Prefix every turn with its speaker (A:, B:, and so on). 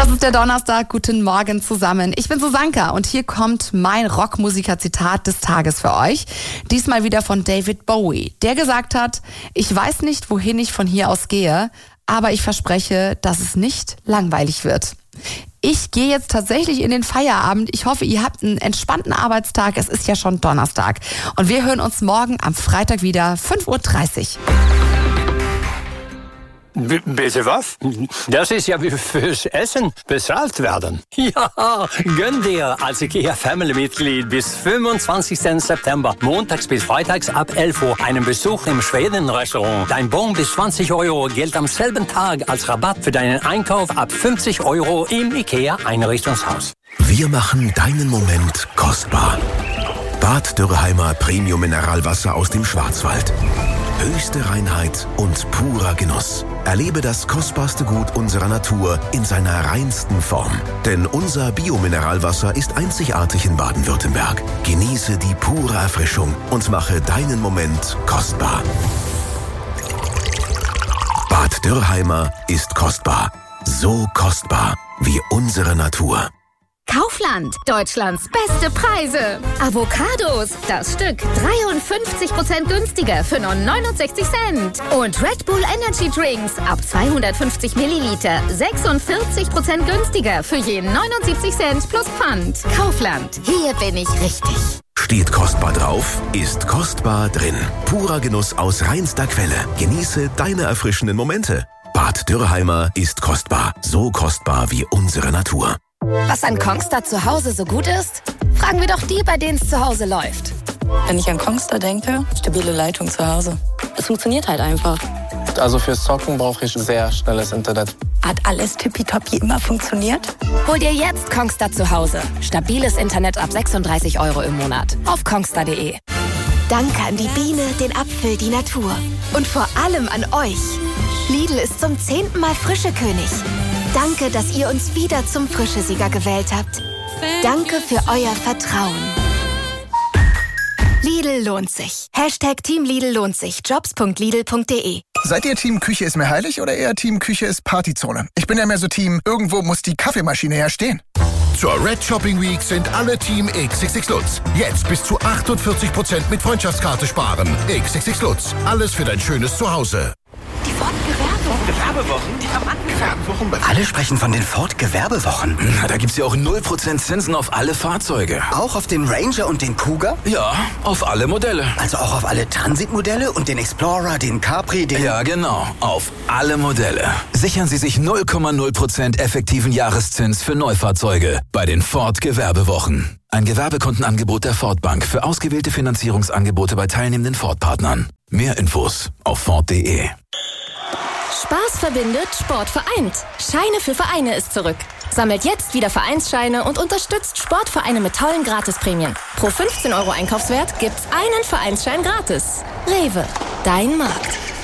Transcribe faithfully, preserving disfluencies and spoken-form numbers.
A: Das ist der Donnerstag. Guten Morgen zusammen. Ich bin Susanka und hier kommt mein Rockmusiker-Zitat des Tages für euch. Diesmal wieder von David Bowie, der gesagt hat, ich weiß nicht, wohin ich von hier aus gehe, aber ich verspreche, dass es nicht langweilig wird. Ich gehe jetzt tatsächlich in den Feierabend. Ich hoffe, ihr habt einen entspannten Arbeitstag. Es ist ja schon Donnerstag. Und wir hören uns morgen am Freitag wieder, fünf Uhr dreißig.
B: B- bitte was? Das ist ja wie fürs Essen bezahlt werden. Ja, gönn dir als IKEA-Family-Mitglied bis fünfundzwanzigsten September, montags bis freitags ab elf Uhr, einen Besuch im Schweden-Restaurant. Dein Bon bis zwanzig Euro gilt am selben Tag als Rabatt für deinen Einkauf ab fünfzig Euro im IKEA-Einrichtungshaus.
C: Wir machen deinen Moment kostbar. Bad Dürrheimer Premium Mineralwasser aus dem Schwarzwald. Höchste Reinheit und purer Genuss. Erlebe das kostbarste Gut unserer Natur in seiner reinsten Form. Denn unser Biomineralwasser ist einzigartig in Baden-Württemberg. Genieße die pure Erfrischung und mache deinen Moment kostbar. Bad Dürrheimer ist kostbar. So kostbar wie unsere Natur.
D: Kaufland, Deutschlands beste Preise. Avocados, das Stück dreiundfünfzig Prozent günstiger für nur neunundsechzig Cent. Und Red Bull Energy Drinks ab zweihundertfünfzig Milliliter sechsundvierzig Prozent günstiger für je neunundsiebzig Cent plus Pfand. Kaufland, hier bin ich richtig.
C: Steht kostbar drauf, ist kostbar drin. Purer Genuss aus reinster Quelle. Genieße deine erfrischenden Momente. Bad Dürrheimer ist kostbar. So kostbar wie unsere Natur.
D: Was an Kongstar zu Hause so gut ist? Fragen wir doch die, bei denen es zu Hause läuft.
E: Wenn ich an Kongstar denke, stabile Leitung zu Hause. Es funktioniert halt einfach.
F: Also fürs Zocken brauche ich sehr schnelles Internet.
E: Hat alles tippitoppi immer funktioniert?
D: Hol dir jetzt Kongstar zu Hause. Stabiles Internet ab sechsunddreißig Euro im Monat. Auf kongstar punkt de.
G: Danke an die Biene, den Apfel, die Natur. Und vor allem an euch. Lidl ist zum zehnten Mal Frischekönig. Danke, dass ihr uns wieder zum Frischesieger gewählt habt. Danke für euer Vertrauen. Lidl lohnt sich. Hashtag Team Lidl lohnt sich. Jobs punkt lidl punkt de.
H: Seid ihr Team Küche ist mir heilig oder eher Team Küche ist Partyzone? Ich bin ja mehr so Team, irgendwo muss die Kaffeemaschine ja stehen.
I: Zur Red Shopping Week sind alle Team X X X Lutz. Jetzt bis zu achtundvierzig Prozent mit Freundschaftskarte sparen. X X X Lutz. Alles für dein schönes Zuhause.
J: Die Ford Gewerbewochen, die haben angefangen. Alle sprechen von den Ford Gewerbewochen.
K: Na, da gibt's ja auch null Prozent Zinsen auf alle Fahrzeuge.
J: Auch auf den Ranger und den Cougar?
K: Ja, auf alle Modelle.
J: Also auch auf alle Transit-Modelle und den Explorer, den Capri, den...
K: Ja, genau, auf alle Modelle. Sichern Sie sich null Komma null Prozent effektiven Jahreszins für Neufahrzeuge bei den Ford Gewerbewochen. Ein Gewerbekundenangebot der Ford Bank für ausgewählte Finanzierungsangebote bei teilnehmenden Ford-Partnern. Mehr Infos auf Ford punkt de.
L: Spaß verbindet, Sport vereint. Scheine für Vereine ist zurück. Sammelt jetzt wieder Vereinsscheine und unterstützt Sportvereine mit tollen Gratisprämien. Pro fünfzehn Euro Einkaufswert gibt's einen Vereinsschein gratis. Rewe, dein Markt.